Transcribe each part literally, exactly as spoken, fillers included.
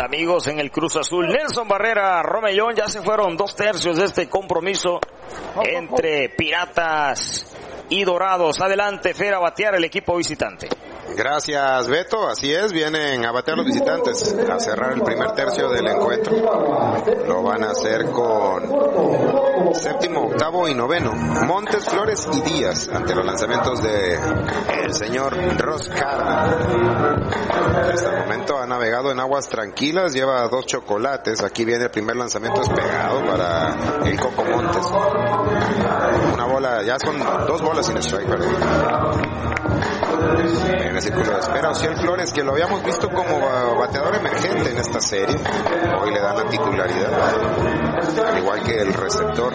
amigos en el Cruz Azul. Nelson Barrera, Romellón, ya se fueron dos tercios de este compromiso entre Piratas y Dorados. Adelante, Fer, a batear el equipo visitante. Gracias, Beto. Así es, vienen a batear los visitantes a cerrar el primer tercio del encuentro. Lo van a hacer con séptimo, octavo y noveno. Montes, Flores y Díaz ante los lanzamientos de el señor Ross Carman. Hasta el momento ha navegado en aguas tranquilas, lleva dos chocolates. Aquí viene el primer lanzamiento despegado para el Coco Montes. Una bola, ya son dos bolas sin strike, perdón. En el círculo de espera, Ociel Flores, que lo habíamos visto como bateador emergente en esta serie, hoy le dan la titularidad, al igual que el receptor.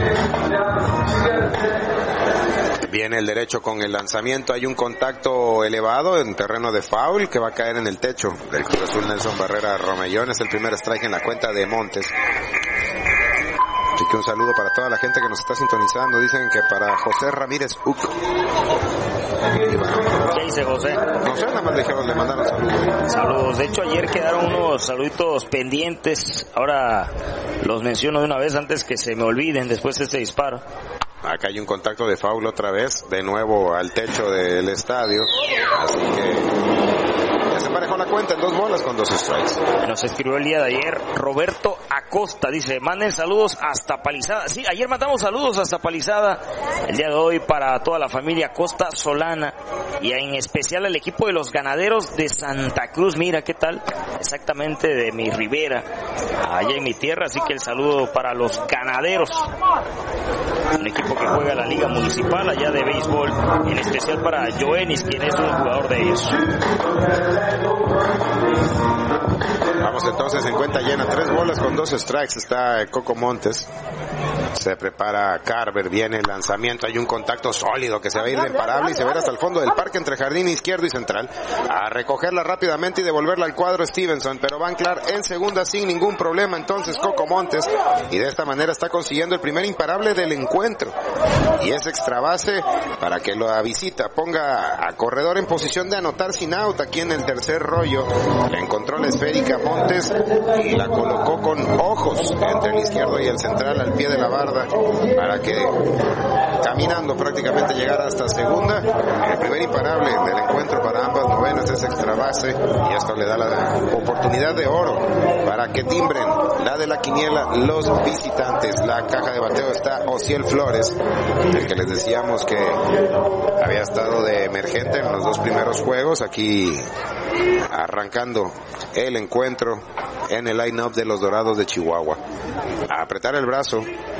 Viene el derecho con el lanzamiento, hay un contacto elevado en terreno de foul que va a caer en el techo del Cruz Azul. Nelson Barrera Romellón, es el primer strike en la cuenta de Montes. Así que un saludo para toda la gente que nos está sintonizando. Dicen que para José Ramírez Uc. ¿Qué dice José? No sé, nada más le dijeron, le mandaron saludos. Saludos. De hecho, ayer quedaron unos saluditos pendientes. Ahora los menciono de una vez antes que se me olviden después de este disparo. Acá hay un contacto de foul otra vez, de nuevo al techo del estadio. Así que ya se emparejó la cuenta en dos bolas con dos strikes. Nos escribió el día de ayer Roberto Acosta, dice, manden saludos hasta Palizada. Sí, ayer mandamos saludos hasta Palizada. El día de hoy para toda la familia Acosta Solana y en especial al equipo de los Ganaderos de Santa Cruz. Mira qué tal, exactamente de mi Ribera, allá en mi tierra. Así que el saludo para los Ganaderos, un equipo que juega la Liga Municipal allá de béisbol, en especial para Joenis, quien es un jugador de ellos. Vamos entonces en cuenta llena, tres bolas con dos strikes está Coco Montes. Se prepara Carver, viene el lanzamiento, hay un contacto sólido que se va a ir de imparable y se va a ir hasta el fondo del parque entre jardín izquierdo y central. A recogerla rápidamente y devolverla al cuadro Stevenson, pero va a anclar en segunda sin ningún problema entonces Coco Montes, y de esta manera está consiguiendo el primer imparable del encuentro. Y es extra base para que la visita ponga a corredor en posición de anotar sin out aquí en el tercer rollo. Le encontró la esférica Montes y la colocó con ojos entre el izquierdo y el central al pie de la barda para que caminando prácticamente llegara hasta segunda. El primer imparable del encuentro para ambas novenas es extra base y esto le da la oportunidad de oro para que timbren la de la quiniela los visitantes. La caja de bateo está Ociel Flores, el que les decíamos que había estado de emergente en los dos primeros juegos, aquí arrancando el encuentro en el line-up de los Dorados de Chihuahua. A apretar el brazo